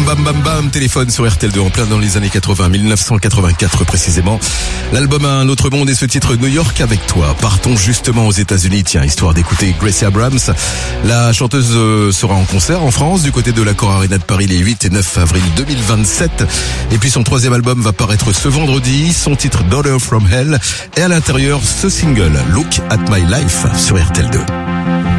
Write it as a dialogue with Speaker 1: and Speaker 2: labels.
Speaker 1: bam bam bam, téléphone sur RTL2 en plein dans les années 80, 1984 précisément. L'album a un autre monde et ce titre New York avec toi. Partons justement aux États-Unis, tiens, histoire d'écouter Gracie Abrams. La chanteuse sera en concert en France du côté de l'Accor Arena de Paris les 8 et 9 avril 2027. Et puis son troisième album va paraître ce vendredi, son titre Daughter from Hell et à l'intérieur ce single Look at My Life sur RTL2.